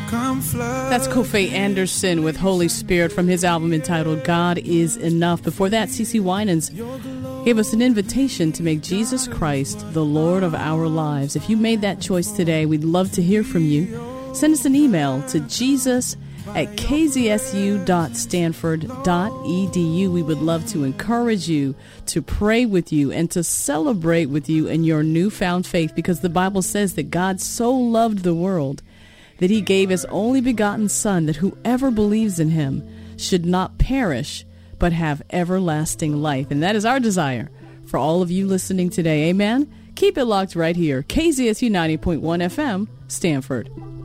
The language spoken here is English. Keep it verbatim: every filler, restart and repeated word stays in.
That's Kofi Anderson with Holy Spirit from his album entitled God Is Enough. Before that, CeCe Winans gave us an invitation to make Jesus Christ the Lord of our lives. If you made that choice today, we'd love to hear from you. Send us an email to jesus at k z s u dot stanford dot e d u. We would love to encourage you, to pray with you, and to celebrate with you in your newfound faith, because the Bible says that God so loved the world that he gave his only begotten Son, that whoever believes in him should not perish, but have everlasting life. And that is our desire for all of you listening today. Amen? Keep it locked right here. K Z S U ninety point one F M, Stanford.